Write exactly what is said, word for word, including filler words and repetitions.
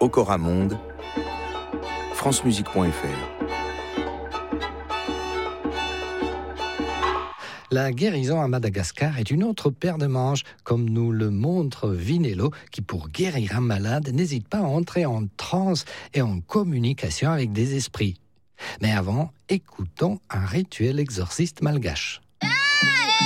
Okora Monde, francemusique point f r. La guérison à Madagascar est une autre paire de manches, comme nous le montre Vinello, qui pour guérir un malade n'hésite pas à entrer en transe et en communication avec des esprits. Mais avant, écoutons un rituel exorciste malgache.